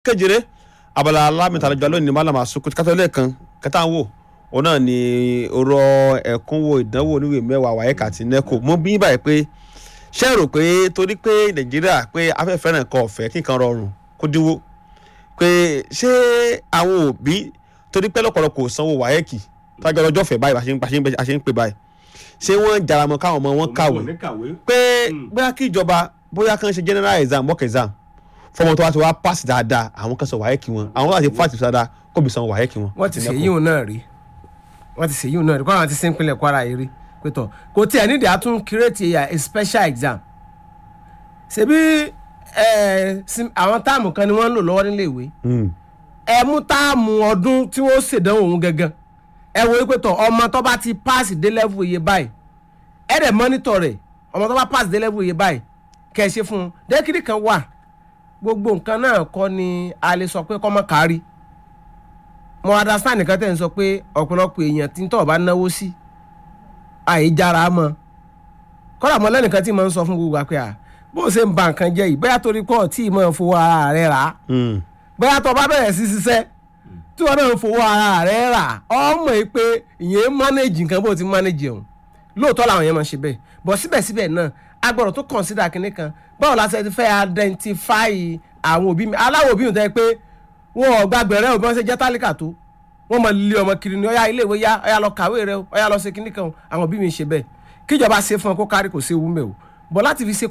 kejìlé abala alámìtàlẹ́jọ́ lónìí Mallam Asuku kátólẹ́ kan kẹta ń wò òun náà ni ọ̀rọ̀ ẹ̀kúnwó ìdánwò oníwèé mẹ́wàá WAEC àti NECO mo bí báyìí pé ṣé ẹ rò pé torí pé Nàìjíríà pé afẹ́fẹ́ náà kọ ọ̀fẹ́ kí nǹkan rọrùn kó dínwó pé ṣé àwọn òbí torí pé lọ́pọ̀lọpọ̀ sanwó WAEC tájọ́ ọjọ́ fẹ́ báyìí a ṣe ń pè báyìí ṣé wọ́n jaramọ́ káwọn ọmọ wọn kàwé pé bóyá kí ìjọba bóyá kàn ṣe general exam mock exam fọmọ tó wá ti wá pass dáadáa àwọn kan sọ WAEC wọn àwọn láti pass dáadáa kó bí san WAEC wọn. wọ́n ti ṣèyíhùn náà rí kó àwọn ti ṣe ń pinlẹ̀ Kwara yìí rí pé tọ̀ kò tí ẹ̀ nídìí àtún create a special exam ṣebí àwọn táàmù kan ni wọ́n ń lò lọ́wọ́ nílé ìwé ẹ mú táàmù ọdún tí wọ́n ṣèdánwò òun gangan ẹ wo pé tọ̀ ọmọ tó bá ti pass dé level iye báyìí ẹ dẹ̀ monitor rẹ̀ ọmọ tó bá pass dé level iye báyìí kẹ́ ẹ ṣe fún un dẹ́kìrì kan wà gbogbo nǹkan náà kọ́ ni a lè sọ pé kọ́ mọ́ kárí mo understand nìkan tẹ̀ ń sọ pé ọ̀pọ̀lọpọ̀ èèyàn tí ń tọ̀ bá náwó sí àìjára mọ́ kọ́lá mọ́ lẹ́nìkan tí mo ń sọ fún gbogbo àpẹ́ à bó ṣe ń ba nǹkan jẹ́ yìí bóyá torí pọ̀ tí mo ń fowó ara rẹ̀ rà bóyá tó bá bẹ̀rẹ̀ sí ṣiṣẹ́ tí wọ́n náà ń fowó ara rẹ̀ rà ọmọ yìí pé ìyẹn manage nǹkan bó ti manage òun lóòótọ́ làwọn yẹn máa ṣe bẹ́ẹ̀ bọ̀ síbẹ̀síbẹ̀ náà a gbọ́dọ̀ tó consider kinní kan báwo la ṣe ti fẹ́ identify àwọn òbí mi aláwọ̀ òbí mi tẹ́ pé wọn ò gbàgbẹ̀rẹ̀ òbí wọn ṣe jẹ́ tálíkà tó wọ́n mọ̀ lé ọmọ kiri ní ọ̀yá ilé ìwé yá ọ̀yá lọ kàwé rẹ ọ̀yá lọ ṣe kinní kan àwọn òbí mi ṣe bẹ́ẹ̀ kíjọba ṣe fún ọ kó kárí kò ṣe ewu mẹ́ o bọ̀ láti fi ṣe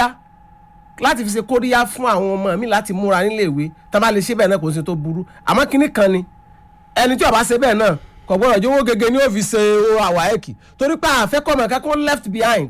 kóríyá fún àwọn ọmọ mi láti múra nílé ìwé tá a bá lè ṣe bẹ́ẹ̀ náà kò sí tó burú àmọ́ kinní kan ni ẹni tí ó bá ṣe bẹ́ẹ̀ náà kò gbọ́dọ̀ jówó gẹ́gẹ́ ní ó fi ṣe WAEC torí pé àfẹ́kọ̀ọ́mọ̀ kankan left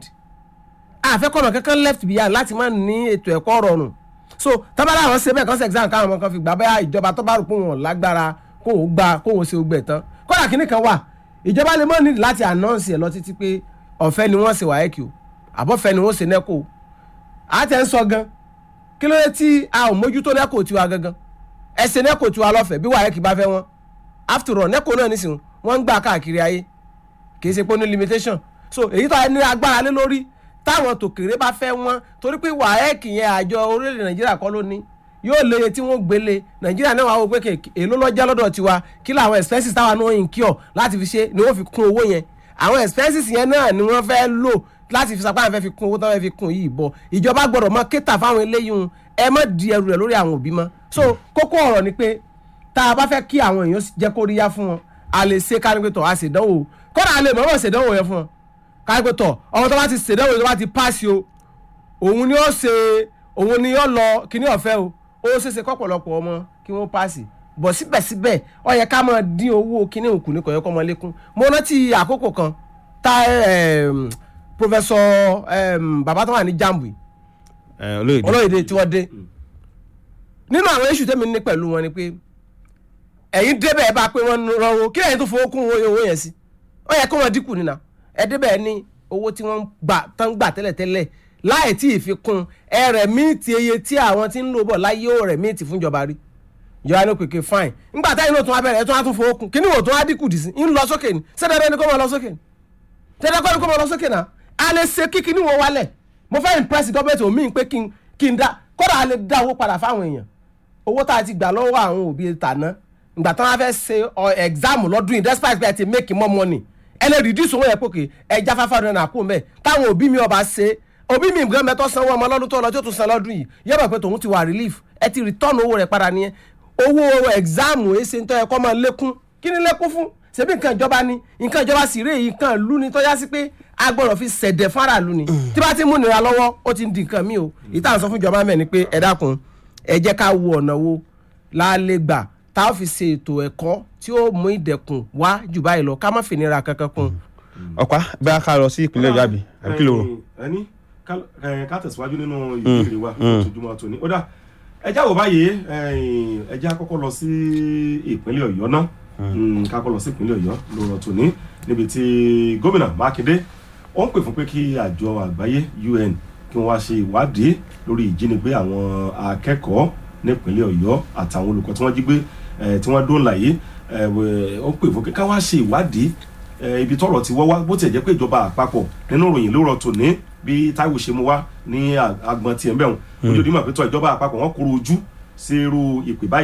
behind láti má ní ètò ẹ̀kọ́ rọrùn so tábàlà àwọn ṣe bẹ́ẹ̀ kan ṣe exam káwọn ọmọ kan fi gbà bẹ́ẹ̀ ìjọba tó bá rò pé wọn lágbára kóhùn ṣe gbẹ̀ tán kọ́dà kínní kan wà ìjọba lè mọ̀ nídìí láti announce ẹ̀ lọ títí pé ọ̀fẹ́ ni wọ́n ṣe WAEC o àbọ̀fẹ́ ni wọ́n ṣe NECO o àtẹ̀ ń sọ gan kí ló dé tí a ò mójútó NECO tiwa gangan ẹ ṣe NECO tiwa lọ́fẹ̀ẹ́ bí WAEC bá fẹ́ wọn after all NECO náà nísìnyí wọ́n ń gbà káàkiri ayé kì í ṣe pé ní limitation so èyí tó ní agbára lé lórí táwọn tòkèrè bá fẹ́ wọ́n torí pé WAEC yẹn àjọ orílẹ̀-èdè Nàìjíríà kọ́ ló ní yóò léye tí wọ́n gbélé Nàìjíríà náà wà wọ́n pé èló lọ́jà lọ́dọ̀ tiwa kí làwọn expenses táwọn náà incur láti fi ṣe ni wọ́n fi kún owó yẹn àwọn expenses yẹn náà ni wọ́n fẹ́ lò láti fi sapá àwọn fẹ́ fi kún owó tó fẹ́ fi kún yìí bọ̀ ìjọba gbọ́dọ̀ mọ kéta fáwọn eléyìí ẹ má di ẹrù rẹ̀ lórí àwọn òbí mọ́ so kókó ọ̀rọ̀ ni pé tá a bá fẹ́ kí àwọn èèyàn jẹ́ kóríyá fún wọn a lè ṣe kárípétọ̀ a ṣèdánwò kọ́dà a lè mọ̀ ṣèdánwò yẹn fún wọn kárípétọ̀ ọmọ tó bá ti ṣèdánwò tó bá ti páàsì o òun ni yóò lọ kíní ọ̀fẹ́ o ó ṣeéṣe kọ́pọ̀lọpọ̀ ọmọ kí wọ́n páàsì bọ̀ síbẹ̀síbẹ̀ ó yẹ ká máa dín owó kíní òkú ní kọ̀yọ́kọ́ ọmọ lékún mo rántí àkókò kan tá pòfẹ́sọ̀ bàbá tó wà ní jambu olóyèdè tí wọ́n dé nínú àwọn iṣu tẹ́mi ní pẹ̀lú wọn ni pé ẹ̀yin débẹ̀ ẹ bá pé wọ́n rọrùn kí lẹ́yìn tó fowó kún owó yẹn sí ó yẹ kó wọ́n dínkù nínà ẹ débẹ̀ ní owó tí wọ́n gbà tẹ́lẹ̀tẹ́lẹ̀ láì tí ì fi kún ẹ rẹ̀ míìtì iye tí àwọn tí ń lò bọ̀ láyé ó rẹ̀ míìtì fún ìjọba rí ìjọba ní pèké fine nígbà táyì náà tún wá bẹ̀rẹ̀ ẹ tún wá tún fowó kún kíní wò tún wá dínkù dì sí ń lọ sókè ní sẹ́dẹ̀ẹ́dẹ́ ni kó máa lọ sókè ní tẹ́lẹ̀ kọ́ ni kó máa lọ sókè náà a lè ṣe kí kíní wo wálẹ̀ mo fẹ́ impress government omi pé kí n dá kódà a lè dá owó padà fáwọn èèyàn owó tá a ti gbà lọ́wọ́ àwọn òbí tàná ìgbà tí wọ́n fẹ́ ṣe exam lọ́dún yìí despite pé ẹ ti make more money ẹ lè reduce owó yẹn pòkè ẹja 500 naira kú mẹ́ táwọn òbí mi ọba ṣe òbí mi gan mẹ́tọ́ sanwó ọmọ lọ́dún tó lọ tí ó tún san lọ́dún yìí yẹ́bà pé tòun ti wà relief ẹ ti return owó rẹ̀ padà nìyẹn owó exam èsì ń tọ́ ẹ̀kọ́ máa lékún kí ni lékún fún ṣebí nǹkan ìjọba ni nǹkan ìjọba sì rèé nǹkan ìlú ni tó yá sí pé a gbọ́dọ̀ fi ṣẹ̀dẹ̀ fara ìlú ni tí bá ti mú nira lọ́wọ́ ó ti ń di nǹkan mi o ìta sọ fún ìjọba mẹ́ ni pé ẹ dákun ẹ jẹ́ ká wo ọ̀nà wo láálé gbà tá a fi ṣe ètò ẹ̀kọ́ tí ó mú ìdẹ̀kùn wá jù báyìí lọ ká má fi nira kankan kún. ọ̀pá bí a ká lọ sí ìpínlẹ̀ Ọ̀yọ́ àbí kí ló rò. ẹni ká tẹ̀síwájú nínú ìbéèrè wa tójúmọ́ tòní ó dà ẹjá wò báyìí ẹjá kọ́kọ́ lọ sí ìpínlẹ̀ Ọ̀yọ́ náà ká kọ́ lọ sí ìpínlẹ̀ Ọ̀yọ́ lọ́rọ̀ tòní níbi tí gómìnà Mákindé ó ń pè fún pé kí àjọ àgbáyé UN kí wọ́n wá ṣe ìwádìí lórí ìjínigbé àwọn akẹ́kọ̀ọ́ nípínlẹ̀ Ọ̀yọ́ àtàwọn olùkọ́ tí wọ́n jí gbé tí wọ́n dóòlà yìí ó ń pè fún pé ká wá ṣe ìwádìí ibi tọ́rọ̀ ti wọ́ wá bó tiẹ̀ jẹ́ pé ìjọba àpapọ̀ nínú ìròyìn lórọ̀ tòní bí Táíwò ṣe mú wá ní agbọn tiẹ̀ ń bẹ̀rùn ojoojúmọ́ pé tọ́ ìjọba àpapọ̀ wọn kúrò ojú sí irú ìpè báyìí.